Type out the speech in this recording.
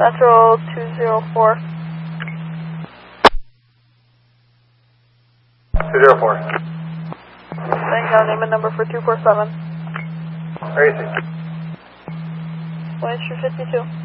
Central 204. 204. Laying down name and number for 247. Where is it? Winchester 52.